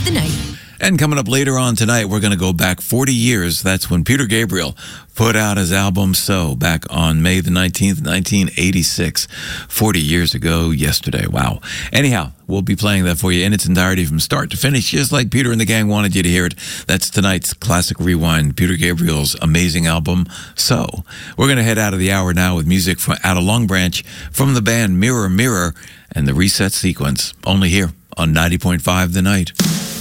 The Night. And coming up later on tonight, we're going to go back 40 years. That's when Peter Gabriel put out his album So, back on May the 19th, 1986. 40 years ago yesterday. Wow. Anyhow, we'll be playing that for you in its entirety from start to finish, just like Peter and the gang wanted you to hear it. That's tonight's Classic Rewind, Peter Gabriel's amazing album, So. We're going to head out of the hour now with music out of Long Branch from the band Mirror Mirror and the Reset Sequence, only here on 90.5 The Night.